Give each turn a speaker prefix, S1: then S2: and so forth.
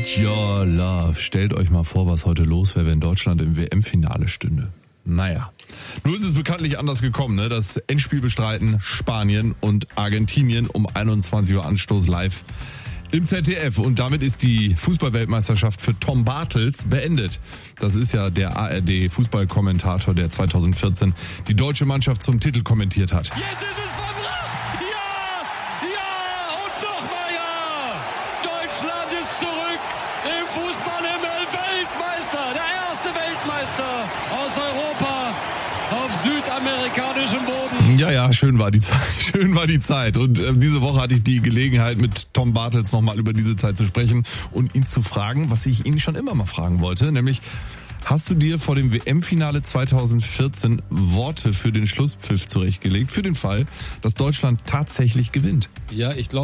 S1: Need Your Love. Stellt euch mal vor, was heute los wäre, wenn Deutschland im WM-Finale stünde. Naja, nur ist es bekanntlich anders gekommen, ne? Das Endspiel bestreiten Spanien und Argentinien um 21 Uhr Anstoß live im ZDF. Und damit ist die Fußballweltmeisterschaft für Tom Bartels beendet. Das ist ja der ARD-Fußballkommentator, der 2014 die deutsche Mannschaft zum Titel kommentiert hat.
S2: Jetzt ist es verbracht! Ja! Ja! Und nochmal ja! Deutschland ist zurück im Fußballhimmel. Weltmeister! Der erste Weltmeister aus Europa auf südamerikanischem Boden.
S1: Ja, schön war die Zeit. Schön war die Zeit. Und diese Woche hatte ich die Gelegenheit, mit Tom Bartels nochmal über diese Zeit zu sprechen und ihn zu fragen, was ich ihn schon immer mal fragen wollte, nämlich: Hast du dir vor dem WM-Finale 2014 Worte für den Schlusspfiff zurechtgelegt, für den Fall, dass Deutschland tatsächlich gewinnt?
S2: Ja, ich glaube,